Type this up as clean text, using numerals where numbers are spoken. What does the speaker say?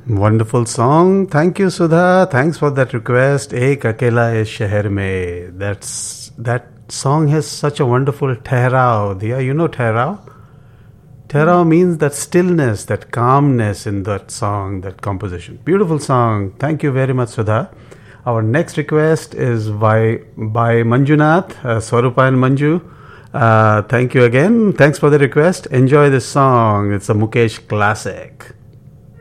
Wonderful song. Thank you, Sudha. Thanks for that request. Ek akela is shahar mein. That song has such a wonderful tehrao. Diya, you know tehrao? Tehrao means that stillness, that calmness in that song, that composition. Beautiful song. Thank you very much, Sudha. Our next request is by Manjunath, Swarupa and Manju. Thank you again. Thanks for the request. Enjoy this song. It's a Mukesh classic.